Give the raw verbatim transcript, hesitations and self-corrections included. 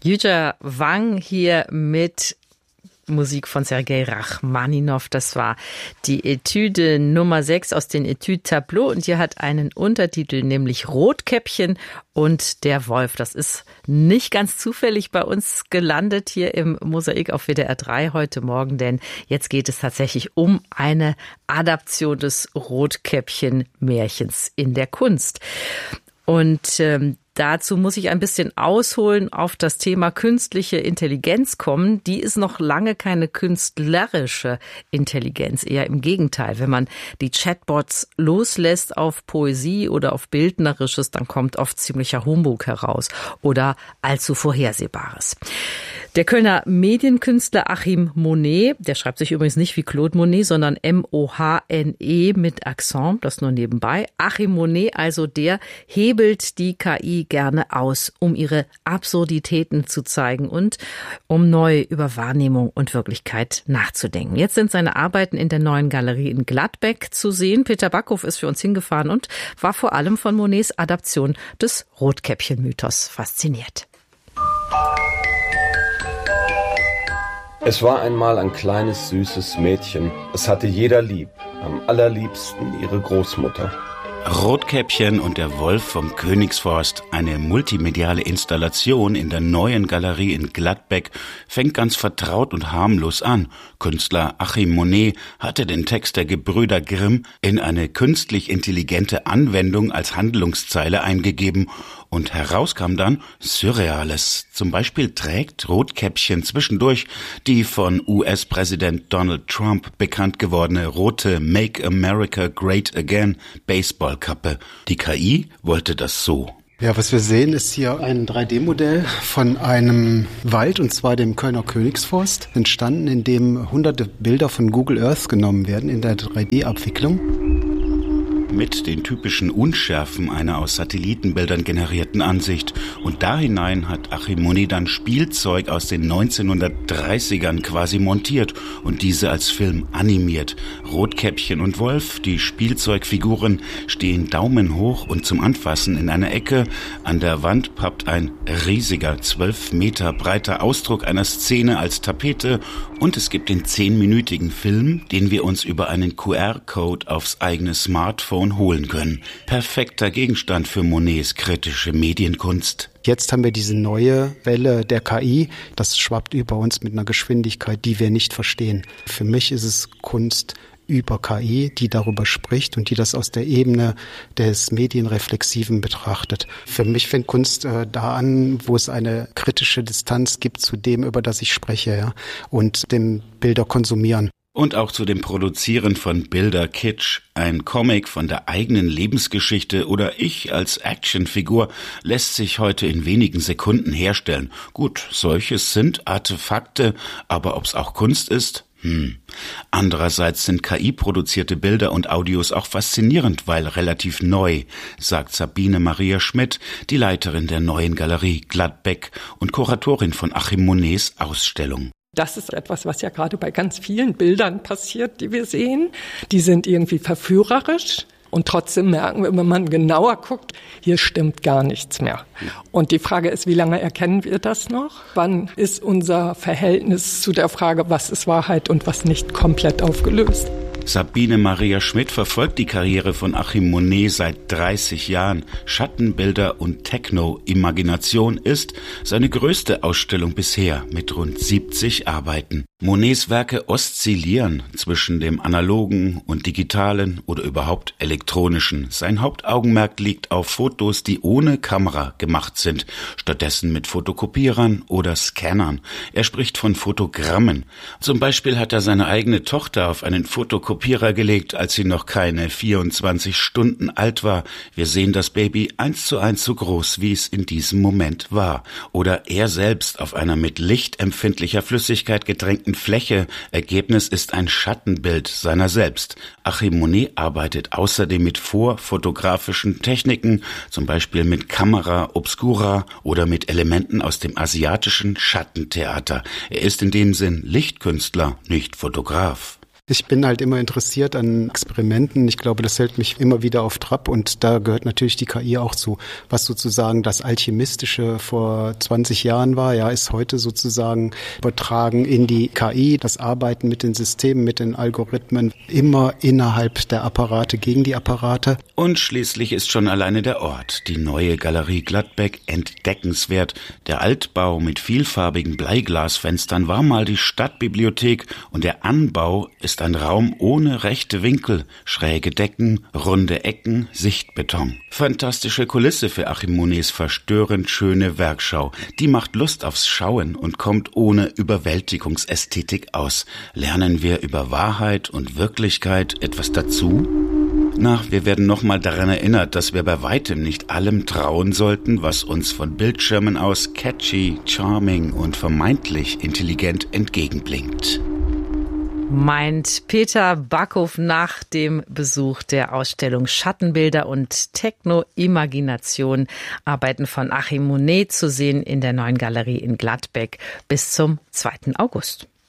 Yuja Wang hier mit Musik von Sergei Rachmaninow. Das war die Etüde Nummer sechs aus den Etudes Tableau und die hat einen Untertitel, nämlich Rotkäppchen und der Wolf. Das ist nicht ganz zufällig bei uns gelandet hier im Mosaik auf W D R drei heute Morgen, denn jetzt geht es tatsächlich um eine Adaption des Rotkäppchen-Märchens in der Kunst. Und ähm, dazu muss ich ein bisschen ausholen, auf das Thema künstliche Intelligenz kommen. Die ist noch lange keine künstlerische Intelligenz, eher im Gegenteil. Wenn man die Chatbots loslässt auf Poesie oder auf Bildnerisches, dann kommt oft ziemlicher Humbug heraus oder allzu Vorhersehbares. Der Kölner Medienkünstler Achim Monet, der schreibt sich übrigens nicht wie Claude Monet, sondern M O H N E mit Akzent, das nur nebenbei. Achim Monet, also der hebelt die K I gerne aus, um ihre Absurditäten zu zeigen und um neu über Wahrnehmung und Wirklichkeit nachzudenken. Jetzt sind seine Arbeiten in der Neuen Galerie in Gladbeck zu sehen. Peter Backhoff ist für uns hingefahren und war vor allem von Monets Adaption des Rotkäppchen-Mythos fasziniert. Es war einmal ein kleines, süßes Mädchen. Es hatte jeder lieb, am allerliebsten ihre Großmutter. Rotkäppchen und der Wolf vom Königsforst, eine multimediale Installation in der Neuen Galerie in Gladbeck, fängt ganz vertraut und harmlos an. Künstler Achim Monet hatte den Text der Gebrüder Grimm in eine künstlich intelligente Anwendung als Handlungszeile eingegeben und heraus kam dann Surreales. Zum Beispiel trägt Rotkäppchen zwischendurch die von U S-Präsident Donald Trump bekannt gewordene rote Make America Great Again Baseballkappe. Die K I wollte das so. Ja, was wir sehen, ist hier ein drei D Modell von einem Wald, und zwar dem Kölner Königsforst, entstanden, in dem hunderte Bilder von Google Earth genommen werden in der drei D Abwicklung. Mit den typischen Unschärfen einer aus Satellitenbildern generierten Ansicht. Und da hinein hat Achim Monet dann Spielzeug aus den neunzehnhundertdreißigern quasi montiert und diese als Film animiert. Rotkäppchen und Wolf, die Spielzeugfiguren, stehen Daumen hoch und zum Anfassen in einer Ecke. An der Wand pappt ein riesiger, zwölf Meter breiter Ausdruck einer Szene als Tapete und es gibt den zehnminütigen Film, den wir uns über einen Q R-Code aufs eigene Smartphone holen können. Perfekter Gegenstand für Monets kritische Medienkunst. Jetzt haben wir diese neue Welle der K I. Das schwappt über uns mit einer Geschwindigkeit, die wir nicht verstehen. Für mich ist es Kunst über K I, die darüber spricht und die das aus der Ebene des Medienreflexiven betrachtet. Für mich fängt Kunst äh, da an, wo es eine kritische Distanz gibt zu dem, über das ich spreche, ja, und dem Bilder konsumieren. Und auch zu dem Produzieren von Bilder-Kitsch. Ein Comic von der eigenen Lebensgeschichte oder ich als Actionfigur lässt sich heute in wenigen Sekunden herstellen. Gut, solches sind Artefakte, aber ob's auch Kunst ist? Hm. Andererseits sind K I-produzierte Bilder und Audios auch faszinierend, weil relativ neu, sagt Sabine Maria Schmidt, die Leiterin der Neuen Galerie Gladbeck und Kuratorin von Achim Monets Ausstellung. Das ist etwas, was ja gerade bei ganz vielen Bildern passiert, die wir sehen. Die sind irgendwie verführerisch und trotzdem merken wir, wenn man genauer guckt, hier stimmt gar nichts mehr. Und die Frage ist, wie lange erkennen wir das noch? Wann ist unser Verhältnis zu der Frage, was ist Wahrheit und was nicht, komplett aufgelöst? Sabine Maria Schmidt verfolgt die Karriere von Achim Monet seit dreißig Jahren. Schattenbilder und Techno-Imagination ist seine größte Ausstellung bisher mit rund siebzig Arbeiten. Monets Werke oszillieren zwischen dem analogen und digitalen oder überhaupt elektronischen. Sein Hauptaugenmerk liegt auf Fotos, die ohne Kamera gemacht sind, stattdessen mit Fotokopierern oder Scannern. Er spricht von Fotogrammen. Zum Beispiel hat er seine eigene Tochter auf einen Fotokopierer gelegt, als sie noch keine vierundzwanzig Stunden alt war. Wir sehen das Baby eins zu eins so groß, wie es in diesem Moment war. Oder er selbst auf einer mit lichtempfindlicher Flüssigkeit gedrängten Fläche. Ergebnis ist ein Schattenbild seiner selbst. Achim Monet arbeitet außerdem mit vorfotografischen Techniken, zum Beispiel mit Camera Obscura oder mit Elementen aus dem asiatischen Schattentheater. Er ist in dem Sinn Lichtkünstler, nicht Fotograf. Ich bin halt immer interessiert an Experimenten. Ich glaube, das hält mich immer wieder auf Trab und da gehört natürlich die K I auch zu. Was sozusagen das Alchemistische vor zwanzig Jahren war, ja, ist heute sozusagen übertragen in die K I. Das Arbeiten mit den Systemen, mit den Algorithmen, immer innerhalb der Apparate gegen die Apparate. Und schließlich ist schon alleine der Ort, die neue Galerie Gladbeck, entdeckenswert. Der Altbau mit vielfarbigen Bleiglasfenstern war mal die Stadtbibliothek und der Anbau ist ein Raum ohne rechte Winkel, schräge Decken, runde Ecken, Sichtbeton. Fantastische Kulisse für Achim Monets verstörend schöne Werkschau. Die macht Lust aufs Schauen und kommt ohne Überwältigungsästhetik aus. Lernen wir über Wahrheit und Wirklichkeit etwas dazu? Na, wir werden nochmal daran erinnert, dass wir bei weitem nicht allem trauen sollten, was uns von Bildschirmen aus catchy, charming und vermeintlich intelligent entgegenblinkt. Meint Peter Backhof nach dem Besuch der Ausstellung Schattenbilder und Techno-Imagination, Arbeiten von Achim Monet, zu sehen in der Neuen Galerie in Gladbeck bis zum zweiten August.